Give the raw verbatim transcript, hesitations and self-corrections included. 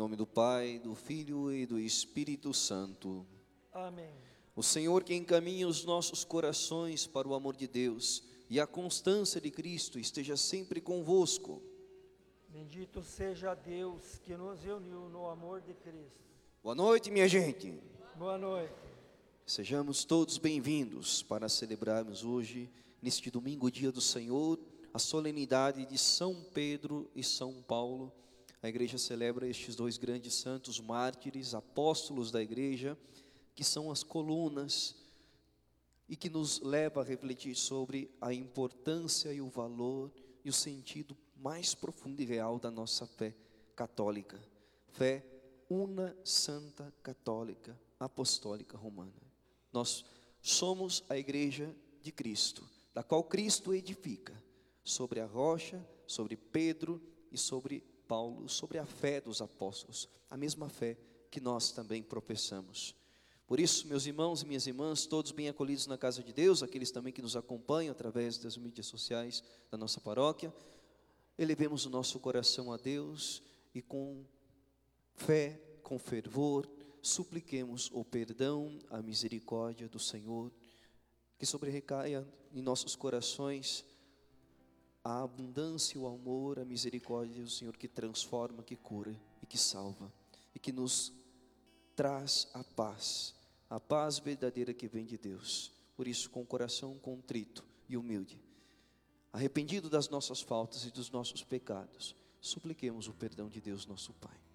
nome do Pai, do Filho e do Espírito Santo. Amém. O Senhor que encaminha os nossos corações para o amor de Deus e a constância de Cristo esteja sempre convosco. Bendito seja Deus que nos reuniu no amor de Cristo. Boa noite, minha gente. Boa noite. Sejamos todos bem-vindos para celebrarmos hoje, neste domingo, dia do Senhor, a solenidade de São Pedro e São Paulo. A igreja celebra estes dois grandes santos mártires, apóstolos da igreja, que são as colunas e que nos leva a refletir sobre a importância e o valor e o sentido mais profundo e real da nossa fé católica. Fé una, santa, católica, apostólica romana. Nós somos a igreja de Cristo, da qual Cristo edifica, sobre a rocha, sobre Pedro e sobre Paulo, sobre a fé dos apóstolos, a mesma fé que nós também professamos. Por isso, meus irmãos e minhas irmãs, todos bem acolhidos na casa de Deus, aqueles também que nos acompanham através das mídias sociais da nossa paróquia, elevemos o nosso coração a Deus e com fé, com fervor, supliquemos o perdão, a misericórdia do Senhor, que sobrerecaia em nossos corações a abundância, o amor, a misericórdia do Senhor que transforma, que cura e que salva, e que nos traz a paz, a paz verdadeira que vem de Deus. Por isso, com o coração contrito e humilde, arrependido das nossas faltas e dos nossos pecados, supliquemos o perdão de Deus nosso Pai.